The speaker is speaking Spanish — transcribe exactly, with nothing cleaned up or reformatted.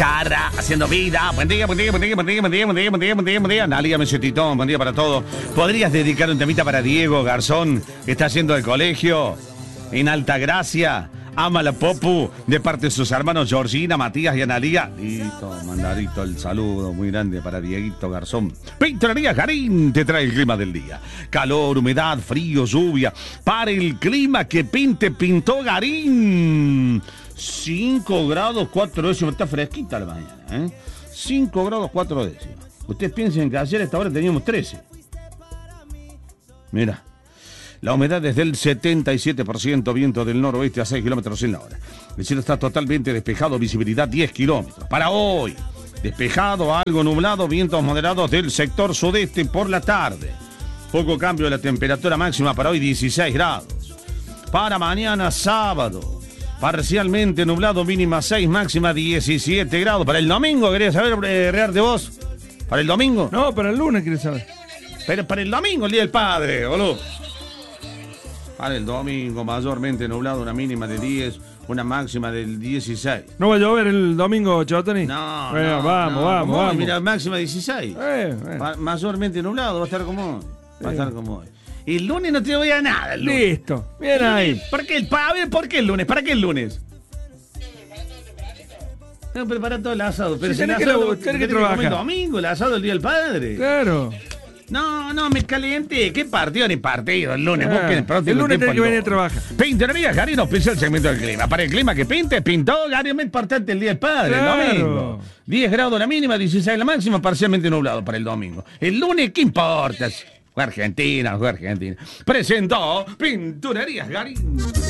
cara, haciendo vida. Buen día, buen día, buen día, buen día, buen día, buen día, buen día, buen día, buen día. Analia, Mesetitón, buen día para todos. ¿Podrías dedicar un temita para Diego Garzón, que está yendo al colegio en Altagracia? Ama la Popu, de parte de sus hermanos Georgina, Matías y Analia. Listo, mandadito el saludo muy grande para Dieguito Garzón. Pintorería Garín te trae el clima del día. Calor, humedad, frío, lluvia. Para el clima que pinte, pintó Garín. cinco grados, cuatro décimas. Está fresquita la mañana, ¿eh? cinco grados, cuatro décimas. Ustedes piensen que ayer a esta hora teníamos trece. Mira. La humedad es del setenta y siete por ciento, viento del noroeste a seis kilómetros en la hora. El cielo está totalmente despejado, visibilidad diez kilómetros. Para hoy, despejado, algo nublado, vientos moderados del sector sudeste por la tarde. Poco cambio de la temperatura máxima para hoy, dieciséis grados. Para mañana, sábado, parcialmente nublado, mínima seis, máxima diecisiete grados. Para el domingo, ¿querías saber, eh, Rear de vos? ¿Para el domingo? No, para el lunes, ¿quieres saber? Pero para el domingo, el Día del Padre, boludo. Para el domingo, mayormente nublado, una mínima de diez, una máxima del dieciséis. ¿No va a llover el domingo, Chotani? No, bueno, no, vamos, no, vamos, vamos. Mira, máxima dieciséis. Eh, eh. Ma- mayormente nublado, va a estar como hoy. Va a estar como hoy. Y el lunes no te voy a nada, el lunes. Listo, bien ahí. ¿Por qué el pave? ¿Por qué el lunes? ¿Para qué el lunes? No, prepara todo el asado. Pero Sí, si el tenés que asado labu- tenés que tenés comer trabajar. el domingo, el asado el Día del Padre. Claro. No, no, me caliente. ¿Qué partido ni partido? El lunes, Ah, busquen el próximo el lunes tiempo tenés que al venir a doble. trabajar. Pintorería Gary nos pisa el segmento del clima. Para el clima que pinte, pintó Gary, es muy importante el Día del Padre, Claro. el domingo. diez grados la mínima, dieciséis la máxima, parcialmente nublado para el domingo. El lunes, ¿qué importa? Fue Argentina, fue Argentina. Presentó Pinturerías Gary.